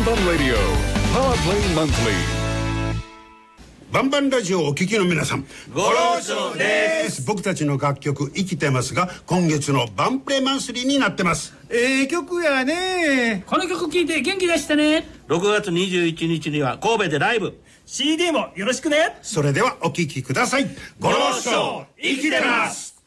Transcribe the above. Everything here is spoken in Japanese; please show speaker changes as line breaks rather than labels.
バンラジオパワープレイマンスリー。
バンバンラジオをお聞きの皆さん、
ご労長です。
僕たちの楽曲生きてますが、今月のバンプレマンスリーになってます。
曲やね。
この曲聴いて元気出してね。
6月21日には神戸でライブ。
CD もよろしくね。
それではお聞きください。
ご労長生きてます。